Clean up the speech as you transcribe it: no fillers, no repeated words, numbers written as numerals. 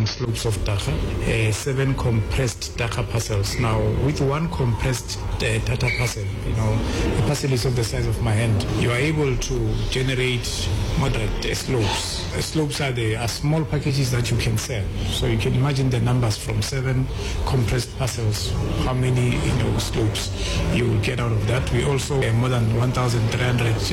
slopes of Dakar, 7 compressed Dakar parcels. Now, with one compressed Tata parcel, the parcel is of the size of my hand, you are able to generate moderate slopes. Slopes are small packages that you can sell. So you can imagine the numbers from 7 compressed parcels, how many slopes you will get out of that. We also have more than 1,300